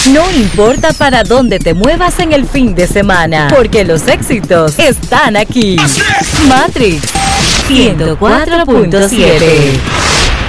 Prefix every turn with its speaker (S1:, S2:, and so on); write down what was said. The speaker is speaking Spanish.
S1: No importa para dónde te muevas en el fin de semana, porque los éxitos están aquí. Matrix 104.7.